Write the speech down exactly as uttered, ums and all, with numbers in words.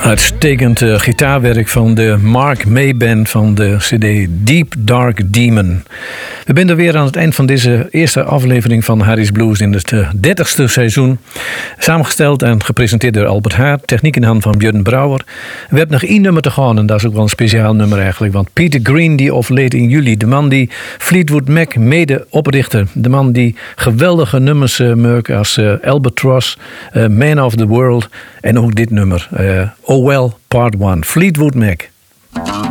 Uitstekend uh, gitaarwerk van de Mark May Band van de cd Deep Dark Demon. We zijn er weer aan het eind van deze eerste aflevering van Harry's Blues in het uh, dertigste seizoen. Samengesteld en gepresenteerd door Albert Haar, techniek in handen van Björn Brouwer. We hebben nog één nummer te gaan en dat is ook wel een speciaal nummer eigenlijk. Want Peter Green die overleed in juli. De man die Fleetwood Mac mede oprichtte. De man die geweldige nummers uh, maakt als uh, Albatross, uh, Man of the World en ook dit nummer. Uh, Oh Well Part one. Fleetwood Mac.